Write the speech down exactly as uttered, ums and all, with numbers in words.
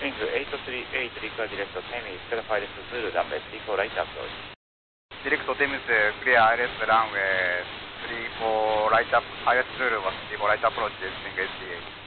Swing eight three eight, require direct Temis, Alpha Iris Zulu, runway three four right approach. Direct Temis, clear I L S runway three four right up, I L S Zulu was three four right approach, swing eight three eight.